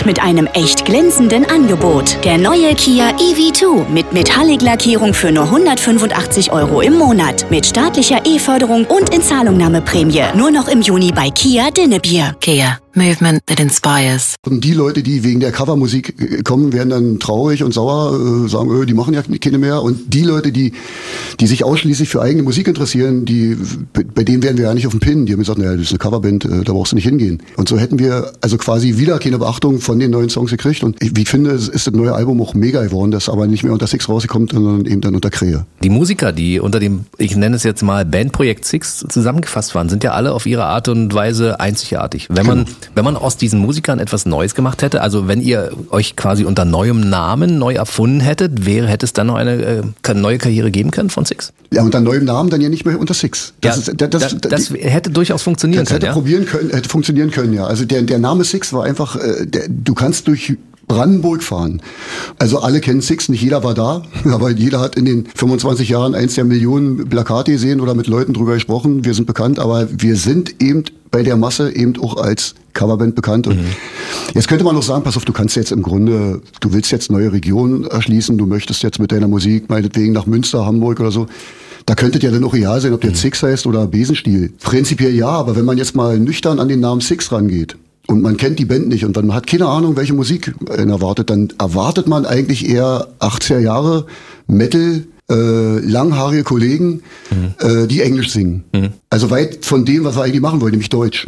mit einem echt glänzenden Angebot. Der neue Kia EV2 mit Metallic-Lackierung für nur 185 € im Monat. Mit staatlicher E-Förderung und Inzahlungnahmeprämie. Nur noch im Juni bei Kia Dinnebier. Kia. Movement that inspires. Und die Leute, die wegen der Covermusik kommen, werden dann traurig und sauer, sagen, die machen ja keine mehr. Und die Leute, die sich ausschließlich für eigene Musik interessieren, bei denen werden wir ja nicht auf den Pin. Die haben gesagt, naja, das ist eine Coverband, da brauchst du nicht hingehen. Und so hätten wir also quasi wieder keine Beachtung von den neuen Songs gekriegt. Und ich finde, es ist das neue Album auch mega geworden, das aber nicht mehr unter Six rausgekommen, sondern eben dann unter Krähe. Die Musiker, die unter dem, ich nenne es jetzt mal Bandprojekt Six zusammengefasst waren, sind ja alle auf ihre Art und Weise einzigartig. Wenn man aus diesen Musikern etwas Neues gemacht hätte, also wenn ihr euch quasi unter neuem Namen neu erfunden hättet, hätte es dann noch eine neue Karriere geben können von Six? Ja, unter neuem Namen dann ja nicht mehr unter Six. Das hätte durchaus funktionieren können. Hätte funktionieren können, ja. Also der Name Six war einfach, du kannst durch Brandenburg fahren. Also alle kennen Six, nicht jeder war da, aber jeder hat in den 25 Jahren eins der Millionen Plakate gesehen oder mit Leuten drüber gesprochen. Wir sind bekannt, aber wir sind eben bei der Masse eben auch als Coverband bekannt. Und jetzt könnte man noch sagen, pass auf, du kannst jetzt im Grunde, du willst jetzt neue Regionen erschließen, du möchtest jetzt mit deiner Musik meinetwegen nach Münster, Hamburg oder so. Da könnte ja dann auch real sein, ob der Six heißt oder Besenstiel. Prinzipiell ja, aber wenn man jetzt mal nüchtern an den Namen Six rangeht, und man kennt die Band nicht und man hat keine Ahnung, welche Musik erwartet, dann erwartet man eigentlich eher 80er Jahre Metal, langhaarige Kollegen, die Englisch singen. Also weit von dem, was wir eigentlich machen wollen, nämlich Deutsch.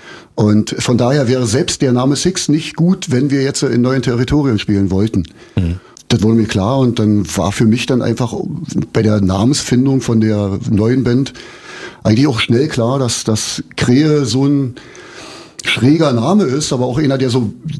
Und von daher wäre selbst der Name Six nicht gut, wenn wir jetzt in neuen Territorien spielen wollten. Das wurde mir klar und dann war für mich dann einfach bei der Namensfindung von der neuen Band eigentlich auch schnell klar, dass Krähe so ein schräger Name ist, aber auch einer, der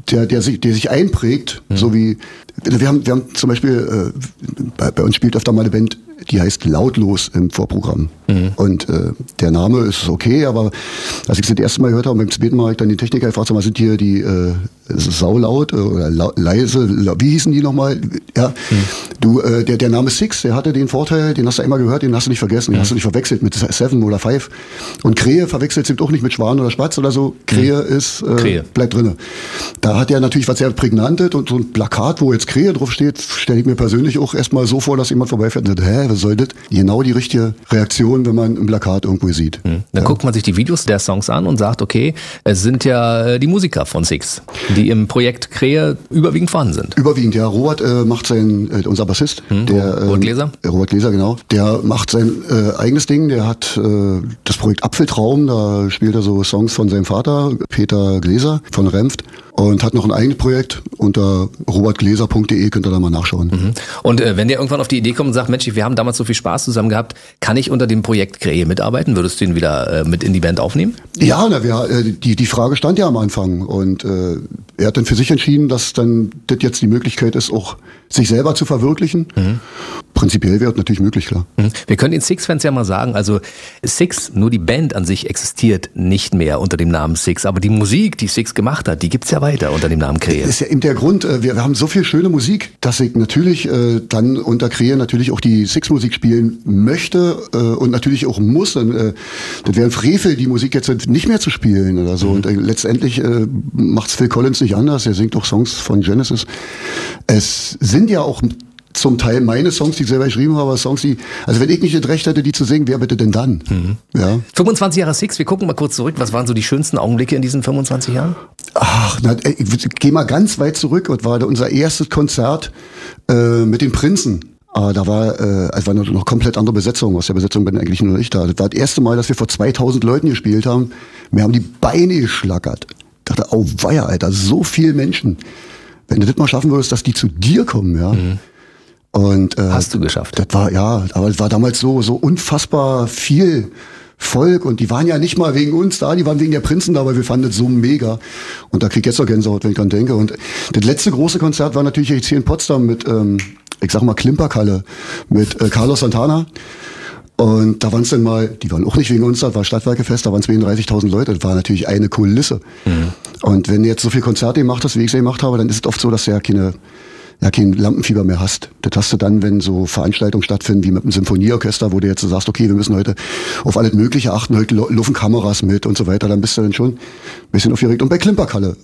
sich einprägt, so wie wir haben zum Beispiel bei uns spielt öfter mal eine Band, die heißt Lautlos im Vorprogramm. Und der Name ist okay, aber als ich es das erste Mal gehört habe, beim zweiten Mal habe ich dann die Techniker gefragt, sag mal, sind hier die saulaut oder leise, wie hießen die nochmal? Ja, der Name Six, der hatte den Vorteil, den hast du einmal gehört, den hast du nicht vergessen, den hast du nicht verwechselt mit Seven oder Five. Und Krähe verwechselt eben auch nicht mit Schwan oder Spatz oder so. Krähe ist, Krähe. Bleibt drinne. Da hat er natürlich was sehr Prägnantes und so ein Plakat, wo jetzt Krähe drauf steht, stelle ich mir persönlich auch erstmal so vor, dass jemand vorbeifährt und sagt, was soll das? Genau die richtige Reaktion, wenn man ein Plakat irgendwo sieht. Dann guckt man sich die Videos der Songs an und sagt, okay, es sind ja die Musiker von Six, die im Projekt Krähe überwiegend vorhanden sind. Überwiegend, ja. Robert macht unser Bassist. Robert Gläser? Robert Gläser, genau. Der macht sein eigenes Ding. Der hat das Projekt Apfeltraum, da spielt er so Songs von seinem Vater, Peter Gläser von Remft. Und hat noch ein eigenes Projekt. Unter robertgläser.de könnt ihr da mal nachschauen. Und wenn der irgendwann auf die Idee kommt und sagt, Mensch, wir haben damals so viel Spaß zusammen gehabt, kann ich unter dem Projekt Krähe mitarbeiten? Würdest du ihn wieder mit in die Band aufnehmen? Ja, die Frage stand ja am Anfang. Und er hat dann für sich entschieden, dass dann das jetzt die Möglichkeit ist, auch sich selber zu verwirklichen. Prinzipiell wäre das natürlich möglich, klar. Wir können den Six-Fans ja mal sagen, also Six, nur die Band an sich existiert nicht mehr unter dem Namen Six, aber die Musik, die Six gemacht hat, die gibt's ja weiter unter dem Namen Krähe. Das ist ja eben der Grund, wir haben so viel schöne Musik, dass ich natürlich dann unter Krähe natürlich auch die Six-Musik spielen möchte und natürlich auch muss. Das wäre ein Frevel, die Musik jetzt nicht mehr zu spielen oder so. Und letztendlich macht's Phil Collins nicht anders, er singt auch Songs von Genesis. Es sind ja auch zum Teil meine Songs, die ich selber geschrieben habe, Songs, also wenn ich nicht das Recht hätte, die zu singen, wer bitte denn dann? Ja. 25 Jahre Six, wir gucken mal kurz zurück. Was waren so die schönsten Augenblicke in diesen 25 Jahren? Ich gehe mal ganz weit zurück. Das war unser erstes Konzert mit den Prinzen. Da war noch komplett andere Besetzung. Aus der Besetzung bin eigentlich nur ich da. Das war das erste Mal, dass wir vor 2000 Leuten gespielt haben. Wir haben die Beine geschlackert. Ich dachte, auweia, Alter, so viele Menschen. Wenn du das mal schaffen würdest, dass die zu dir kommen, ja. Und, hast du geschafft? Das war, ja, aber es war damals so unfassbar viel Volk und die waren ja nicht mal wegen uns da, die waren wegen der Prinzen da, weil wir fanden das so mega. Und da krieg ich jetzt noch Gänsehaut, wenn ich dran denke. Und das letzte große Konzert war natürlich jetzt hier in Potsdam mit, ich sag mal Klimperkalle, mit Carlos Santana. Und da waren es dann mal, die waren auch nicht wegen uns, das war Stadtwerkefest, da waren 32.000 Leute, das war natürlich eine Kulisse. Und wenn du jetzt so viel Konzerte gemacht hast, wie ich sie gemacht habe, dann ist es oft so, dass du ja kein Lampenfieber mehr hast. Das hast du dann, wenn so Veranstaltungen stattfinden, wie mit einem Symphonieorchester, wo du jetzt sagst, okay, wir müssen heute auf alles Mögliche achten, heute laufen Kameras mit und so weiter, dann bist du dann schon ein bisschen aufgeregt. Und bei Klimperkalle